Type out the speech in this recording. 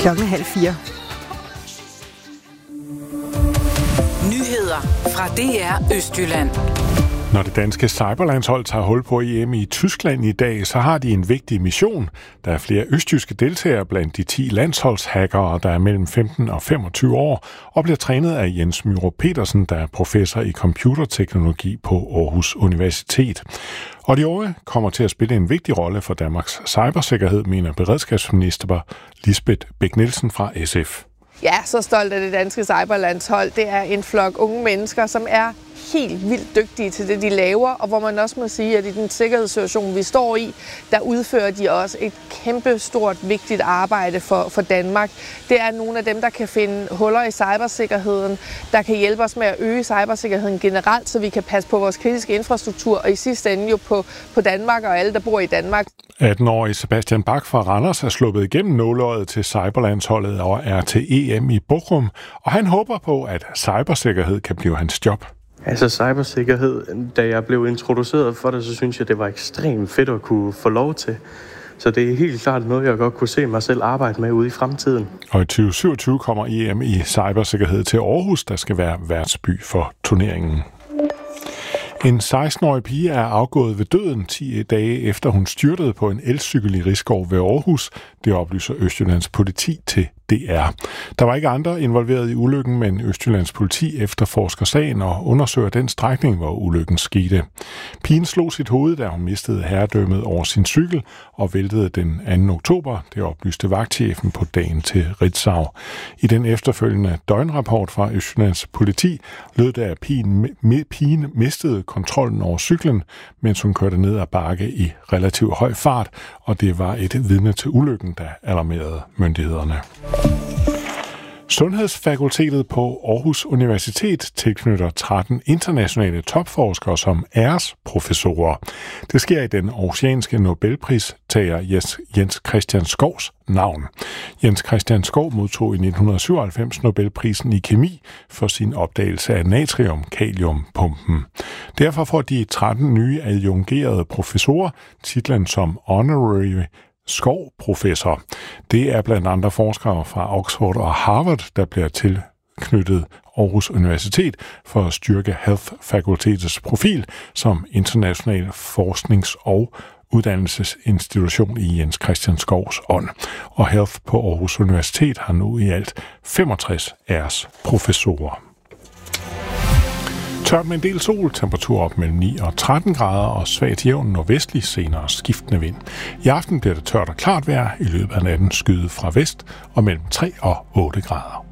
Klokken 3:30. Nyheder fra DR Østjylland. Når det danske cyberlandshold tager hul på EM i Tyskland i dag, så har de en vigtig mission. Der er flere østjyske deltagere blandt de 10 landsholdshackere, der er mellem 15 og 25 år, og bliver trænet af Jens Myrup Petersen, der er professor i computerteknologi på Aarhus Universitet. Og de unge kommer til at spille en vigtig rolle for Danmarks cybersikkerhed, mener beredskabsminister Lisbeth Bech-Nielsen fra SF. Ja, så stolt af det danske cyberlandshold. Det er en flok unge mennesker, som er helt vildt dygtige til det, de laver, og hvor man også må sige, at i den sikkerhedssituation, vi står i, der udfører de også et kæmpe stort, vigtigt arbejde for Danmark. Det er nogle af dem, der kan finde huller i cybersikkerheden, der kan hjælpe os med at øge cybersikkerheden generelt, så vi kan passe på vores kritiske infrastruktur, og i sidste ende jo på Danmark og alle, der bor i Danmark. 18-årige Sebastian Bach fra Randers er sluppet igennem nåleøjet til cyberlandsholdet og er til EM i Bochum, og han håber på, at cybersikkerhed kan blive hans job. Altså cybersikkerhed, da jeg blev introduceret for det, så synes jeg, det var ekstremt fedt at kunne få lov til. Så det er helt klart noget, jeg godt kunne se mig selv arbejde med ude i fremtiden. Og i 2027 kommer EM i cybersikkerhed til Aarhus, der skal være værtsby for turneringen. En 16-årig pige er afgået ved døden 10 dage efter hun styrtede på en elcykel i Risskov ved Aarhus. Det oplyser Østjyllands politi til DR. Der var ikke andre involveret i ulykken, men Østjyllands politi efterforsker sagen og undersøger den strækning, hvor ulykken skete. Pigen slog sit hoved, da hun mistede herredømmet over sin cykel og væltede den 2. oktober. Det oplyste vagtchefen på dagen til Ritzau. I den efterfølgende døgnrapport fra Østjyllands politi lød det, at pigen mistede kontrollen over cyklen, mens hun kørte ned ad bakke i relativt høj fart, og det var et vidne til ulykken, der alarmerede myndighederne. Sundhedsfakultetet på Aarhus Universitet tilknytter 13 internationale topforskere som æresprofessorer. Det sker i den aarhusianske Nobelpristager Jens Christian Skovs navn. Jens Christian Skov modtog i 1997 Nobelprisen i kemi for sin opdagelse af natrium-kalium-pumpen. Derfor får de 13 nye adjungerede professorer titlen som honorary Skov-professor. Det er blandt andre forskere fra Oxford og Harvard, der bliver tilknyttet Aarhus Universitet for at styrke Health-fakultetets profil som international forsknings- og uddannelsesinstitution i Jens Christian Skovs ånd. Og Health på Aarhus Universitet har nu i alt 65 æresprofessorer. Tørt med en del sol, temperatur op mellem 9 og 13 grader og svagt jævn nordvestlig, senere skiftende vind. I aften bliver det tørt og klart vejr, i løbet af natten skyet fra vest og mellem 3 og 8 grader.